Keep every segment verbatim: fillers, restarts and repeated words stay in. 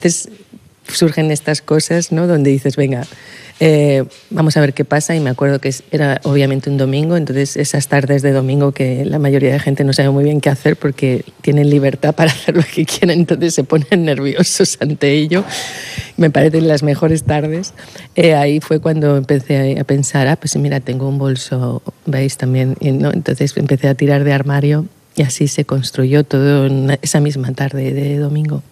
Entonces surgen estas cosas, ¿no? Donde dices, venga, eh, vamos a ver qué pasa. Y me acuerdo que era obviamente un domingo, entonces esas tardes de domingo que la mayoría de gente no sabe muy bien qué hacer porque tienen libertad para hacer lo que quieren, entonces se ponen nerviosos ante ello. Me parecen las mejores tardes. Eh, ahí fue cuando empecé a pensar, ah, pues mira, tengo un bolso, ¿veis? También, ¿no? Entonces empecé a tirar de armario y así se construyó todo en esa misma tarde de domingo.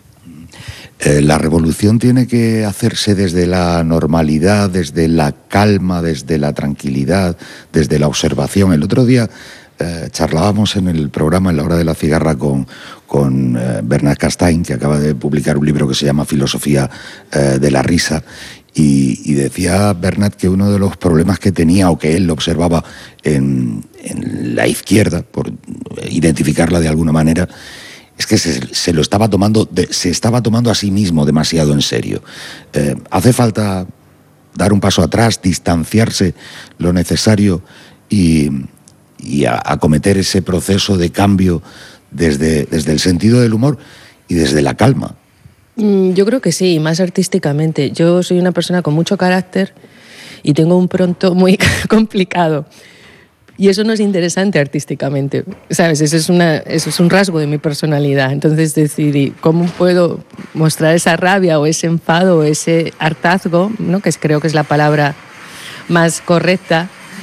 Eh, la revolución tiene que hacerse desde la normalidad, desde la calma, desde la tranquilidad, desde la observación. El otro día eh, charlábamos en el programa En la hora de la cigarra con, con eh, Bernard Castain, que acaba de publicar un libro que se llama Filosofía eh, de la risa, y, y decía Bernard que uno de los problemas que tenía, o que él observaba en, en la izquierda, por identificarla de alguna manera, es que se, se lo estaba tomando, de, se estaba tomando a sí mismo demasiado en serio. Eh, hace falta dar un paso atrás, distanciarse lo necesario y, y a, acometer ese proceso de cambio desde, desde el sentido del humor y desde la calma. Yo creo que sí, más artísticamente. Yo soy una persona con mucho carácter y tengo un pronto muy complicado. Y eso no es interesante artísticamente, ¿sabes? Eso es, una, eso es un rasgo de mi personalidad. Entonces decidí, ¿cómo puedo mostrar esa rabia o ese enfado o ese hartazgo, ¿no? Que es, creo que es la palabra más correcta,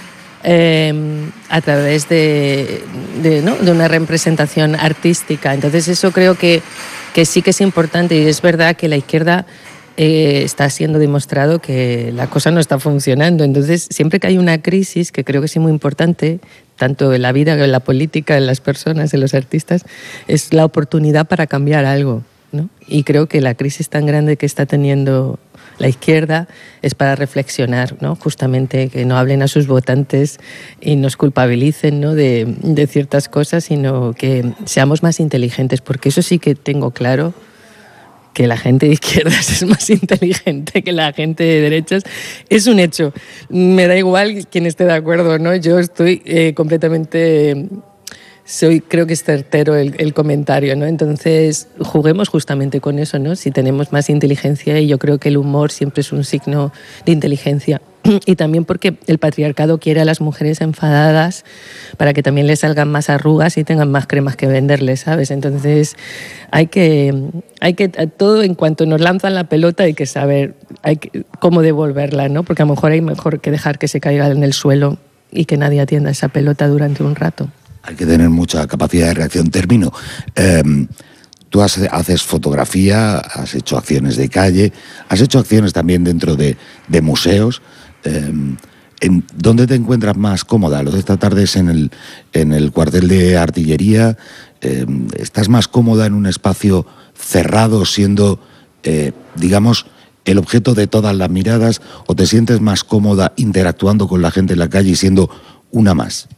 eh, a través de, de, ¿no? de una representación artística? Entonces eso creo que, que sí que es importante, y es verdad que la izquierda Eh, está siendo demostrado que la cosa no está funcionando. Entonces, siempre que hay una crisis, que creo que es muy importante, tanto en la vida, en la política, en las personas, en los artistas, es la oportunidad para cambiar algo, ¿no? Y creo que la crisis tan grande que está teniendo la izquierda es para reflexionar, ¿no? Justamente que no hablen a sus votantes y nos culpabilicen, ¿no? de, de ciertas cosas, sino que seamos más inteligentes, porque eso sí que tengo claro, que la gente de izquierdas es más inteligente que la gente de derechas, es un hecho. Me da igual quien esté de acuerdo, ¿no? Yo estoy eh, completamente... Soy, creo que es certero el, el comentario, ¿no? Entonces, juguemos justamente con eso, ¿no? Si tenemos más inteligencia, y yo creo que el humor siempre es un signo de inteligencia. Y también porque el patriarcado quiere a las mujeres enfadadas para que también les salgan más arrugas y tengan más cremas que venderles, ¿sabes? Entonces hay que, hay que todo en cuanto nos lanzan la pelota hay que saber hay que, cómo devolverla, ¿no? Porque a lo mejor hay mejor que dejar que se caiga en el suelo y que nadie atienda esa pelota durante un rato. Hay que tener mucha capacidad de reacción. Termino. Eh, tú has, haces fotografía, has hecho acciones de calle, has hecho acciones también dentro de, de museos. Eh, ¿en ¿Dónde te encuentras más cómoda? Lo de esta tarde es en el, en el cuartel de artillería. Eh, ¿Estás más cómoda en un espacio cerrado, siendo, eh, digamos, el objeto de todas las miradas, o te sientes más cómoda interactuando con la gente en la calle y siendo una más?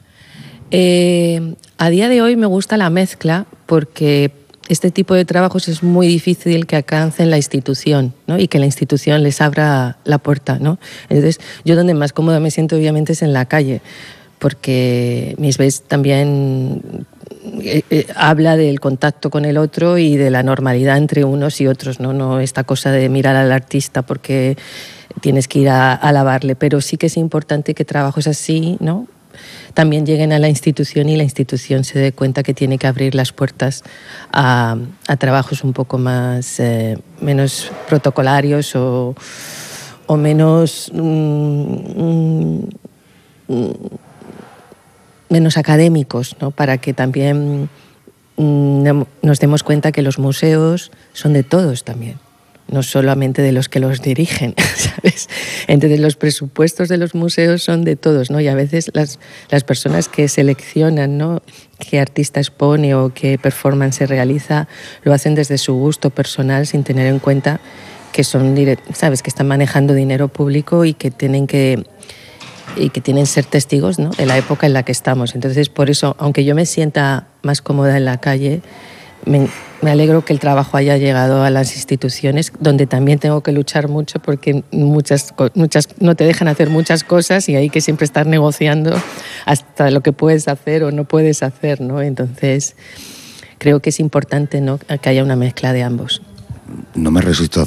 Eh, a día de hoy me gusta la mezcla, porque este tipo de trabajos es muy difícil que alcancen la institución, ¿no? Y que la institución les abra la puerta, ¿no? Entonces, yo donde más cómoda me siento obviamente es en la calle, porque mis ves también eh, eh, habla del contacto con el otro y de la normalidad entre unos y otros, ¿no? No esta cosa de mirar al artista porque tienes que ir a, a alabarle, pero sí que es importante que trabajos así, ¿no? también lleguen a la institución y la institución se dé cuenta que tiene que abrir las puertas a, a trabajos un poco más eh, menos protocolarios o, o menos mm, mm, menos académicos, ¿no? Para que también mm, nos demos cuenta que los museos son de todos también, no solamente de los que los dirigen, ¿sabes? Entonces los presupuestos de los museos son de todos, ¿no? Y a veces las, las personas que seleccionan, ¿no?, qué artista expone o qué performance se realiza, lo hacen desde su gusto personal sin tener en cuenta que son, ¿sabes?, que están manejando dinero público y que tienen que y que tienen que ser testigos, ¿no?, de la época en la que estamos. Entonces, por eso, aunque yo me sienta más cómoda en la calle, me, me alegro que el trabajo haya llegado a las instituciones, donde también tengo que luchar mucho porque muchas, muchas no te dejan hacer muchas cosas y hay que siempre estar negociando hasta lo que puedes hacer o no puedes hacer, ¿no? Entonces, creo que es importante, ¿no?, que haya una mezcla de ambos. no me resisto a